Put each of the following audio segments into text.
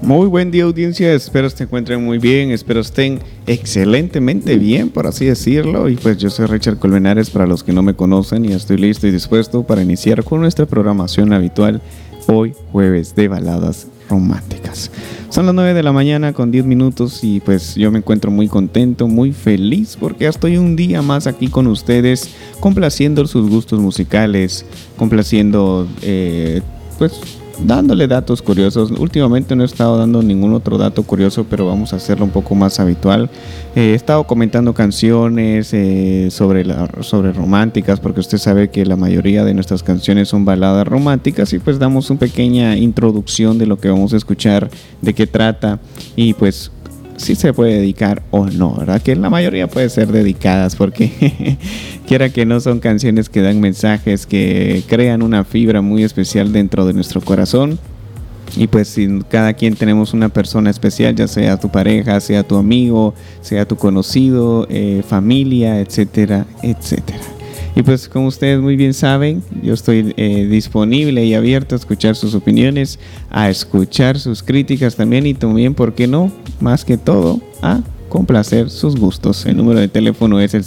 Muy buen día, audiencia, espero se encuentren muy bien, espero estén excelentemente bien, por así decirlo. Y pues yo soy Richard Colmenares, para los que no me conocen, y estoy listo y dispuesto para iniciar con nuestra programación habitual hoy jueves de baladas románticas. Son las 9 de la mañana con 10 minutos y pues yo me encuentro muy contento, muy feliz porque ya estoy un día más aquí con ustedes, complaciendo sus gustos musicales, complaciendo pues dándole datos curiosos. Últimamente no he estado dando ningún otro dato curioso, pero vamos a hacerlo un poco más habitual. He estado comentando canciones sobre románticas, porque usted sabe que la mayoría de nuestras canciones son baladas románticas, y pues damos una pequeña introducción de lo que vamos a escuchar, de qué trata, y pues si se puede dedicar o no, ¿verdad? Que la mayoría puede ser dedicadas porque quiera que no, son canciones que dan mensajes, que crean una fibra muy especial dentro de nuestro corazón. Y pues si cada quien tenemos una persona especial, ya sea tu pareja, sea tu amigo, sea tu conocido, familia, etcétera, etcétera. Y pues como ustedes muy bien saben, yo estoy disponible y abierto a escuchar sus opiniones, a escuchar sus críticas también, y también, ¿por qué no? Más que todo, a complacer sus gustos. El número de teléfono es el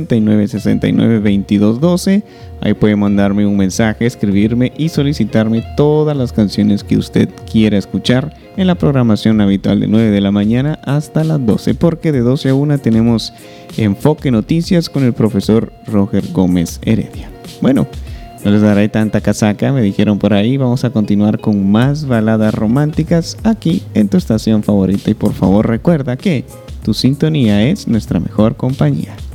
5969-2212. Ahí puede mandarme un mensaje, escribirme y solicitarme todas las canciones que usted quiera escuchar en la programación habitual de 9 de la mañana hasta las 12, porque de 12 a 1 tenemos Enfoque Noticias con el profesor Roger Gómez Heredia. Bueno, no les daré tanta casaca, me dijeron por ahí. Vamos a continuar con más baladas románticas aquí en tu estación favorita, y por favor recuerda que tu sintonía es nuestra mejor compañía.